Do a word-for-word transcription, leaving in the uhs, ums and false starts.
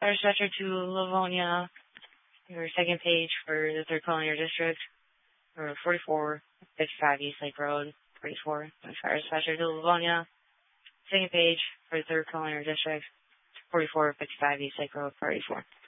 Fire dispatcher to Livonia. Your second page for the third Colonial District. Or forty-four fifty-five East Lake Road. forty-four. Fire dispatcher to Livonia. Second page for the third Colonial District. forty-four fifty-five East Lake Road. forty-four.